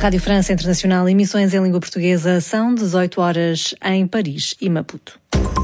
Rádio França Internacional, emissões em língua portuguesa, são 18 horas em Paris e Maputo.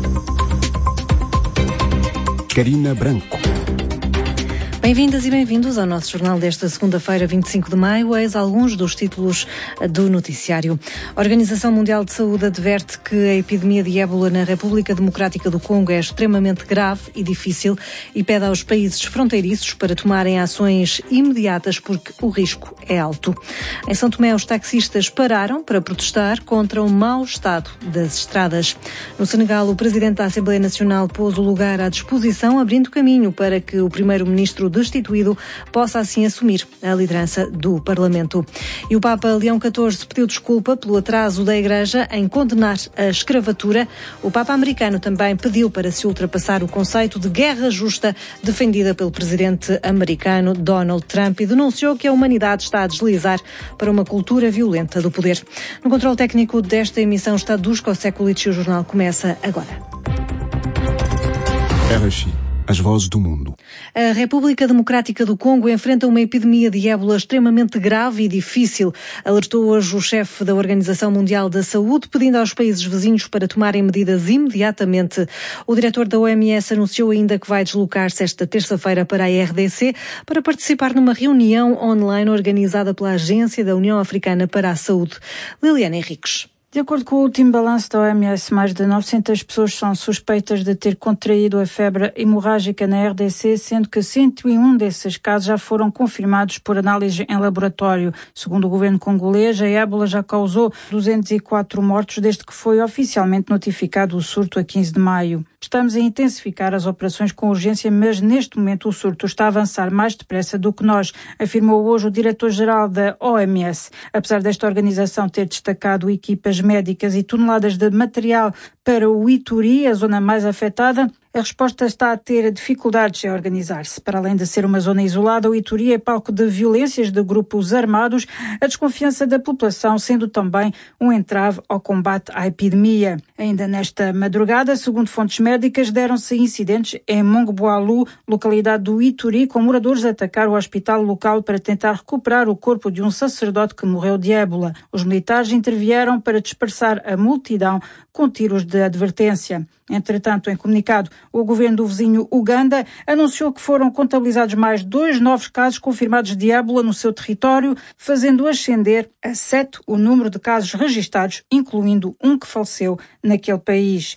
Carina Branco. Bem-vindas e bem-vindos ao nosso jornal desta segunda-feira, 25 de maio. Eis alguns dos títulos do noticiário. A Organização Mundial de Saúde adverte que a epidemia de ébola na República Democrática do Congo é extremamente grave e difícil e pede aos países fronteiriços para tomarem ações imediatas porque o risco é alto. Em São Tomé, os taxistas pararam para protestar contra o mau estado das estradas. No Senegal, o Presidente da Assembleia Nacional pôs o lugar à disposição, abrindo caminho para que o Primeiro-Ministro destituído possa assim assumir a liderança do Parlamento. E o Papa Leão XIV pediu desculpa pelo atraso da Igreja em condenar a escravatura. O Papa americano também pediu para se ultrapassar o conceito de guerra justa defendida pelo presidente americano Donald Trump e denunciou que a humanidade está a deslizar para uma cultura violenta do poder. No controle técnico desta emissão está Dusko Sekulic e o jornal começa agora. RFI. As vozes do mundo. A República Democrática do Congo enfrenta uma epidemia de ébola extremamente grave e difícil, alertou hoje o chefe da Organização Mundial da Saúde, pedindo aos países vizinhos para tomarem medidas imediatamente. O diretor da OMS anunciou ainda que vai deslocar-se esta terça-feira para a RDC para participar numa reunião online organizada pela Agência da União Africana para a Saúde. Liliana Henriques. De acordo com o último balanço da OMS, mais de 900 pessoas são suspeitas de ter contraído a febre hemorrágica na RDC, sendo que 101 desses casos já foram confirmados por análise em laboratório. Segundo o governo congolês, a ébola já causou 204 mortos desde que foi oficialmente notificado o surto a 15 de maio. Estamos a intensificar as operações com urgência, mas neste momento o surto está a avançar mais depressa do que nós, afirmou hoje o diretor-geral da OMS. Apesar desta organização ter destacado equipas médicas e toneladas de material para o Ituri, a zona mais afetada, a resposta está a ter dificuldades em organizar-se. Para além de ser uma zona isolada, o Ituri é palco de violências de grupos armados, a desconfiança da população sendo também um entrave ao combate à epidemia. Ainda nesta madrugada, segundo fontes médicas, deram-se incidentes em Mongboalu, localidade do Ituri, com moradores a atacar o hospital local para tentar recuperar o corpo de um sacerdote que morreu de ébola. Os militares intervieram para dispersar a multidão com tiros de advertência. Entretanto, em comunicado, o governo do vizinho Uganda anunciou que foram contabilizados mais 2 novos casos confirmados de ébola no seu território, fazendo ascender a 7 o número de casos registados, incluindo um que faleceu naquele país.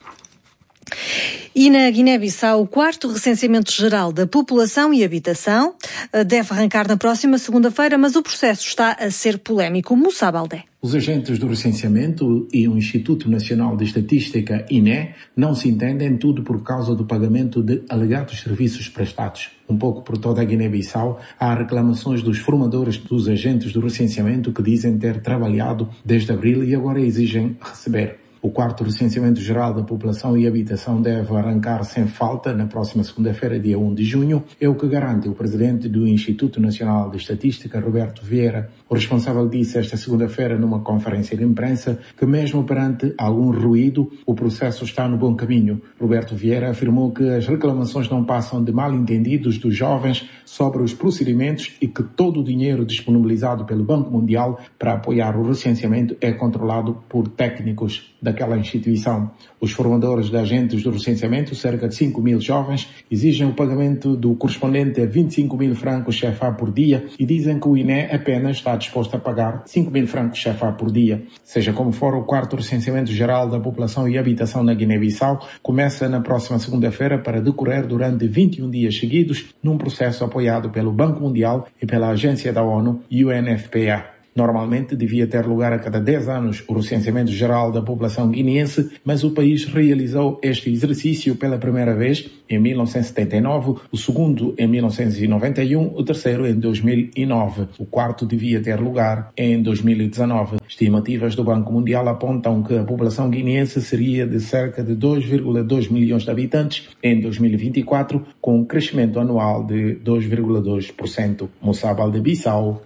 E na Guiné-Bissau, o 4º recenseamento geral da população e habitação deve arrancar na próxima segunda-feira, mas o processo está a ser polémico. Moussa Baldé. Os agentes do recenseamento e o Instituto Nacional de Estatística, INE, não se entendem, tudo por causa do pagamento de alegados serviços prestados. Um pouco por toda a Guiné-Bissau, há reclamações dos formadores dos agentes do recenseamento que dizem ter trabalhado desde abril e agora exigem receber. O 4º recenseamento geral da população e habitação deve arrancar sem falta na próxima segunda-feira, dia 1 de junho, é o que garante o presidente do Instituto Nacional de Estatística, Roberto Vieira. O responsável disse esta segunda-feira numa conferência de imprensa que mesmo perante algum ruído, o processo está no bom caminho. Roberto Vieira afirmou que as reclamações não passam de mal-entendidos dos jovens sobre os procedimentos e que todo o dinheiro disponibilizado pelo Banco Mundial para apoiar o recenseamento é controlado por técnicos daquela instituição. Os formadores de agentes do recenseamento, cerca de 5.000 jovens, exigem o pagamento do correspondente a 25.000 francos CFA por dia e dizem que o INE apenas está disposto a pagar 5.000 francos CFA por dia. Seja como for, o 4º recenseamento geral da população e habitação na Guiné-Bissau começa na próxima segunda-feira para decorrer durante 21 dias seguidos num processo apoiado pelo Banco Mundial e pela agência da ONU, UNFPA. Normalmente devia ter lugar a cada 10 anos o recenseamento geral da população guineense, mas o país realizou este exercício pela primeira vez em 1979, o segundo em 1991, o terceiro em 2009. O quarto devia ter lugar em 2019. Estimativas do Banco Mundial apontam que a população guineense seria de cerca de 2,2 milhões de habitantes em 2024, com um crescimento anual de 2,2%. Moussa Baldé, Bissau,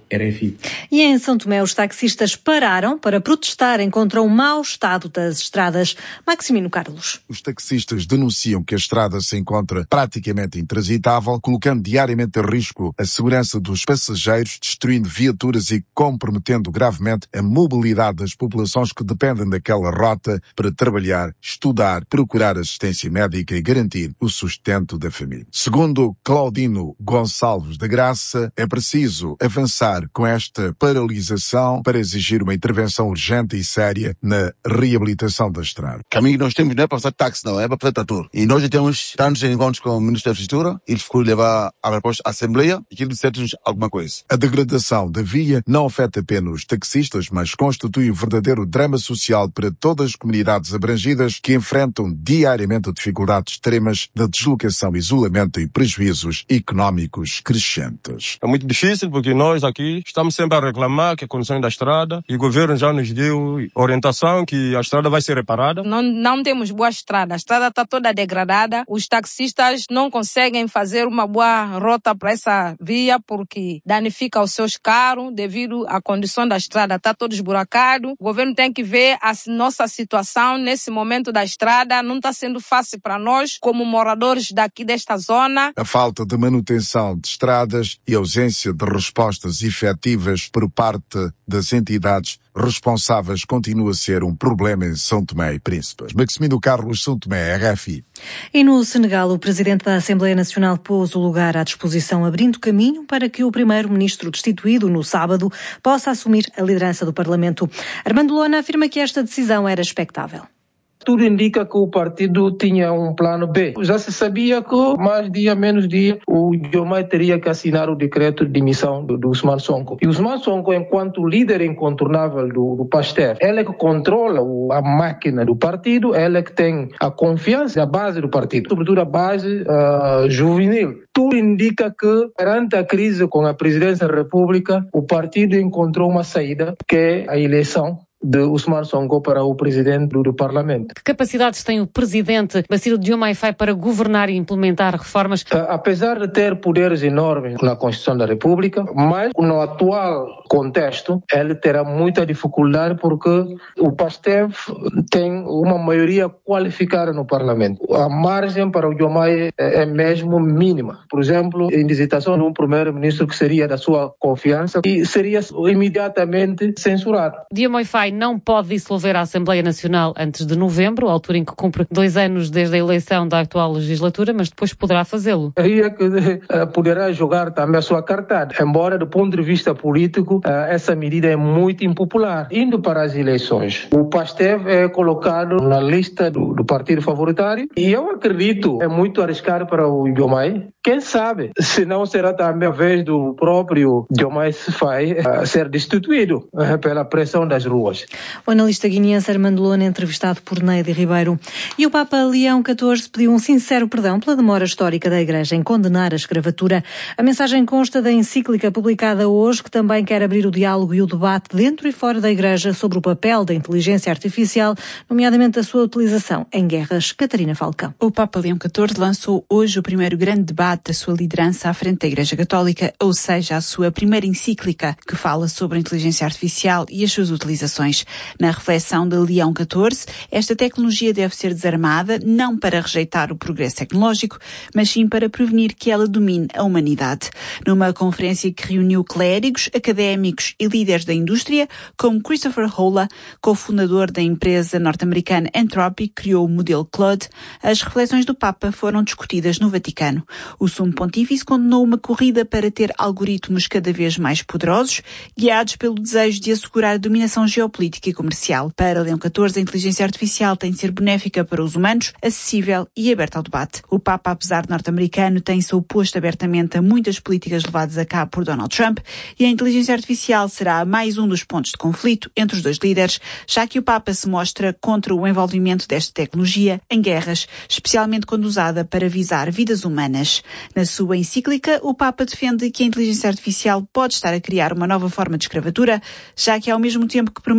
RFI. E em São Tomé, os taxistas pararam para protestarem contra o mau estado das estradas. Maximino Carlos. Os taxistas denunciam que a estrada se encontra praticamente intransitável, colocando diariamente em risco a segurança dos passageiros, destruindo viaturas e comprometendo gravemente a mobilidade das populações que dependem daquela rota para trabalhar, estudar, procurar assistência médica e garantir o sustento da família. Segundo Claudino Gonçalves da Graça, é preciso avançar com esta paralisação para exigir uma intervenção urgente e séria na reabilitação da estrada. O caminho que nós temos não é para fazer táxi, não, é para fazer trator. E nós já temos tantos encontros com o Ministro da Infraestrutura, ele ficou levar a proposta à Assembleia e que ele disse-nos alguma coisa. A degradação da via não afeta apenas os taxistas, mas constitui um verdadeiro drama social para todas as comunidades abrangidas que enfrentam diariamente dificuldades extremas de deslocação, isolamento e prejuízos económicos crescentes. É muito difícil porque nós aqui estamos sempre a reclamar que a condição da estrada e o governo já nos deu orientação que a estrada vai ser reparada. Não temos boa estrada, a estrada está toda degradada, os taxistas não conseguem fazer uma boa rota para essa via porque danifica os seus carros devido à condição da estrada, está todo esburacado. O governo tem que ver a nossa situação nesse momento da estrada, não está sendo fácil para nós como moradores daqui desta zona. A falta de manutenção de estradas e a ausência de respostas efetivas por parte das entidades responsáveis continua a ser um problema em São Tomé e Príncipe. Maximino Carlos, São Tomé, RFI. E no Senegal, o presidente da Assembleia Nacional pôs o lugar à disposição, abrindo caminho para que o primeiro-ministro destituído no sábado possa assumir a liderança do Parlamento. Armando Lona afirma que esta decisão era expectável. Tudo indica que o partido tinha um plano B. Já se sabia que, mais dia, menos dia, o Diomaye teria que assinar o decreto de demissão do Ousmane Sonko. E o Ousmane Sonko, enquanto líder incontornável do PASTEF, ele é que controla a máquina do partido, ele é que tem a confiança, a base do partido, sobretudo a base juvenil. Tudo indica que, perante a crise com a presidência da República, o partido encontrou uma saída, que é a eleição de Ousmane Sonko para o presidente do Parlamento. Que capacidades tem o presidente Bassirou Diomaye Faye para governar e implementar reformas? Apesar de ter poderes enormes na Constituição da República, mas no atual contexto ele terá muita dificuldade porque o PASTEF tem uma maioria qualificada no Parlamento. A margem para o Diomaye é mesmo mínima. Por exemplo, a indicitação de um primeiro-ministro que seria da sua confiança e seria imediatamente censurado. Diomaye Faye não pode dissolver a Assembleia Nacional antes de novembro, a altura em que cumpre 2 anos desde a eleição da atual legislatura, mas depois poderá fazê-lo. Aí é que poderá jogar também a sua cartada. Embora, do ponto de vista político, essa medida é muito impopular. Indo para as eleições, o PASTEF é colocado na lista do partido favoritário e eu acredito é muito arriscado para o Diomaye. Quem sabe, se não será também a vez do próprio Diomaye Faye ser destituído pela pressão das ruas. O analista guineense Armando Lona, entrevistado por Neide Ribeiro. E o Papa Leão XIV pediu um sincero perdão pela demora histórica da Igreja em condenar a escravatura. A mensagem consta da encíclica publicada hoje, que também quer abrir o diálogo e o debate dentro e fora da Igreja sobre o papel da inteligência artificial, nomeadamente a sua utilização em guerras. Catarina Falcão. O Papa Leão XIV lançou hoje o primeiro grande debate da sua liderança à frente da Igreja Católica, ou seja, a sua primeira encíclica, que fala sobre a inteligência artificial e as suas utilizações. Na reflexão de Leão XIV, esta tecnologia deve ser desarmada, não para rejeitar o progresso tecnológico, mas sim para prevenir que ela domine a humanidade. Numa conferência que reuniu clérigos, académicos e líderes da indústria, como Christopher Holla, cofundador da empresa norte-americana Anthropic, que criou o modelo Claude, as reflexões do Papa foram discutidas no Vaticano. O Sumo Pontífice condenou uma corrida para ter algoritmos cada vez mais poderosos, guiados pelo desejo de assegurar a dominação geopolítica e comercial. Para Leão XIV, a inteligência artificial tem de ser benéfica para os humanos, acessível e aberta ao debate. O Papa, apesar de norte-americano, tem-se oposto abertamente a muitas políticas levadas a cabo por Donald Trump e a inteligência artificial será mais um dos pontos de conflito entre os dois líderes, já que o Papa se mostra contra o envolvimento desta tecnologia em guerras, especialmente quando usada para visar vidas humanas. Na sua encíclica, o Papa defende que a inteligência artificial pode estar a criar uma nova forma de escravatura, já que ao mesmo tempo que promete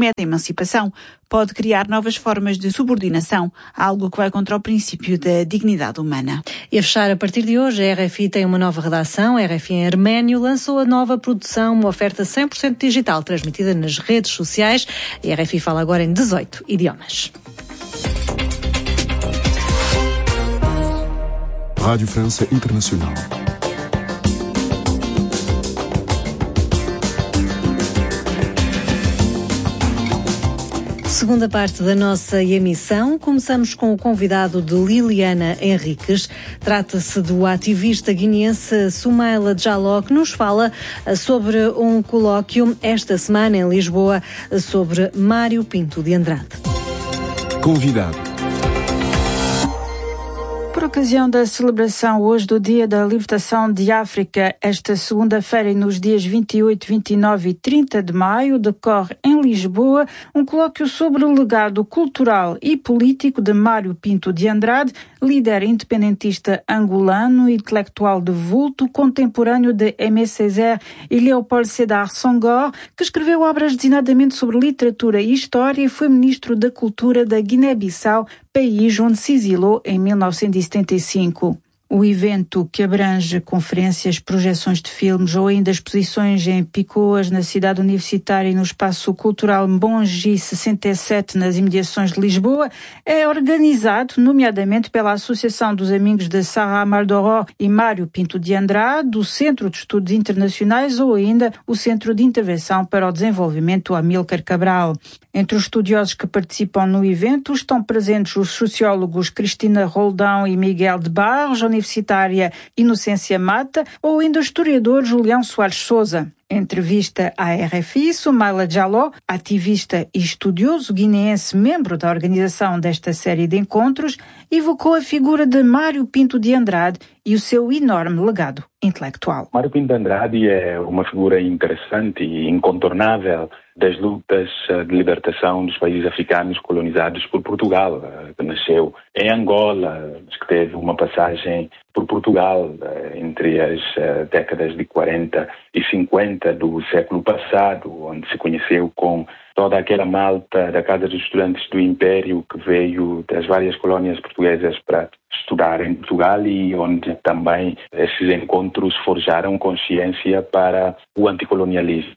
promete a emancipação, pode criar novas formas de subordinação, algo que vai contra o princípio da dignidade humana. E a fechar, a partir de hoje, a RFI tem uma nova redação. A RFI em arménio lançou a nova produção, uma oferta 100% digital, transmitida nas redes sociais. A RFI fala agora em 18 idiomas. Rádio França Internacional. Segunda parte da nossa emissão, começamos com o convidado de Liliana Henriques. Trata-se do ativista guineense Soumaila Diallo, que nos fala sobre um colóquio esta semana em Lisboa sobre Mário Pinto de Andrade. Convidado. Por ocasião da celebração hoje do Dia da Libertação de África, esta segunda-feira e nos dias 28, 29 e 30 de maio, decorre em Lisboa um colóquio sobre o legado cultural e político de Mário Pinto de Andrade, líder independentista angolano, intelectual de vulto, contemporâneo de Aimé Césaire e Léopold Sédar Senghor, que escreveu obras designadamente sobre literatura e história e foi ministro da Cultura da Guiné-Bissau, país onde se exilou em 1975. O evento, que abrange conferências, projeções de filmes ou ainda exposições em Picoas, na cidade universitária e no espaço cultural Bongi 67, nas imediações de Lisboa, é organizado, nomeadamente pela Associação dos Amigos de Sarah Maldoror e Mário Pinto de Andrade, do Centro de Estudos Internacionais ou ainda o Centro de Intervenção para o Desenvolvimento Amílcar Cabral. Entre os estudiosos que participam no evento estão presentes os sociólogos Cristina Roldão e Miguel de Barros, a universitária Inocência Mata ou ainda o historiador Julião Soares Sousa. Entrevista à RFI, Soumaila Diallo, ativista e estudioso guineense, membro da organização desta série de encontros, evocou a figura de Mário Pinto de Andrade e o seu enorme legado intelectual. Mário Pinto de Andrade é uma figura interessante e incontornável das lutas de libertação dos países africanos colonizados por Portugal, que nasceu em Angola, que teve uma passagem por Portugal entre as décadas de 40 e 50 do século passado, onde se conheceu com toda aquela malta da Casa dos Estudantes do Império que veio das várias colónias portuguesas para estudar em Portugal e onde também esses encontros forjaram consciência para o anticolonialismo.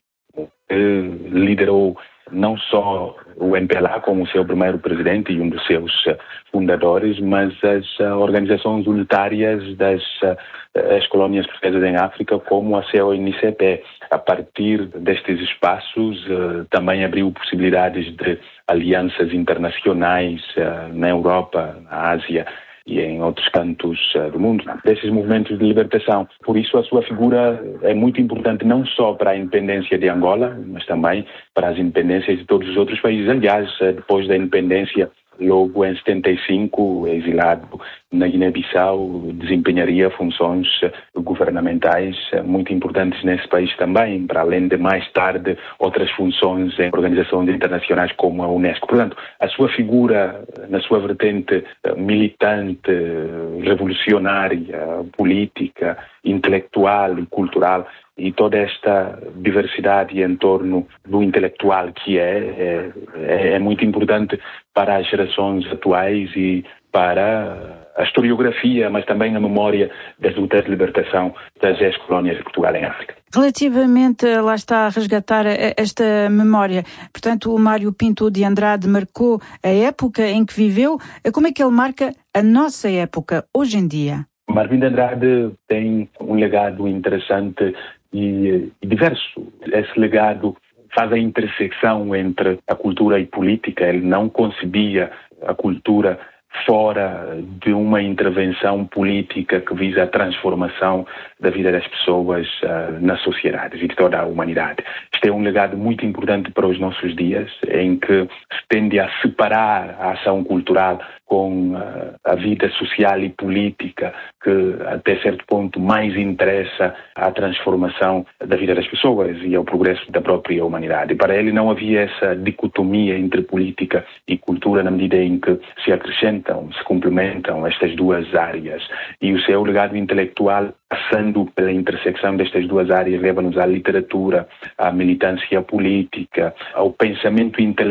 Liderou não só o MPLA como seu primeiro presidente e um dos seus fundadores, mas as organizações unitárias das as colónias portuguesas em África, como a CONICP. A partir destes espaços, também abriu possibilidades de alianças internacionais na Europa, na Ásia e em outros cantos do mundo, desses movimentos de libertação. Por isso, a sua figura é muito importante não só para a independência de Angola, mas também para as independências de todos os outros países. Aliás, depois da independência, logo em 75, exilado na Guiné-Bissau, desempenharia funções governamentais muito importantes nesse país também, para além de mais tarde outras funções em organizações internacionais como a Unesco. Portanto, a sua figura na sua vertente militante, revolucionária, política, intelectual e cultural, e toda esta diversidade em torno do intelectual que é muito importante para as gerações atuais e para a historiografia, mas também a memória das lutas de libertação das ex-colónias de Portugal em África. Relativamente, lá está, a resgatar esta memória, portanto, o Mário Pinto de Andrade marcou a época em que viveu. Como é que ele marca a nossa época, hoje em dia? Mário Pinto de Andrade tem um legado interessante e diverso. Esse legado faz a intersecção entre a cultura e política. Ele não concebia a cultura fora de uma intervenção política que visa a transformação da vida das pessoas nas sociedades e de toda a humanidade. Este é um legado muito importante para os nossos dias, em que se tende a separar a ação cultural com a vida social e política, que até certo ponto mais interessa a transformação da vida das pessoas e ao progresso da própria humanidade. Para ele não havia essa dicotomia entre política e cultura, na medida em que se acrescentam, se complementam estas duas áreas. E o seu legado intelectual passando pela intersecção destas duas áreas, leva-nos à literatura, à militância política, ao pensamento intelectual